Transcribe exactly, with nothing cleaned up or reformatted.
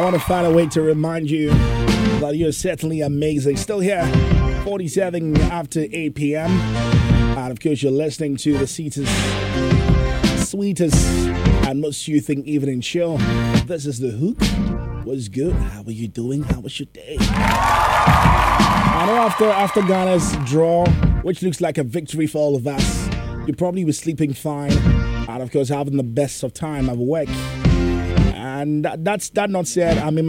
want to find a way to remind you that you're certainly amazing. Still here, forty-seven after eight p.m. And of course, you're listening to the sweetest, sweetest and most soothing evening show. This is The Hook. What's good? How are you doing? How was your day? I know after, after Ghana's draw, which looks like a victory for all of us, you probably were sleeping fine and of course having the best of time at work. And that, that's that not said, I mean,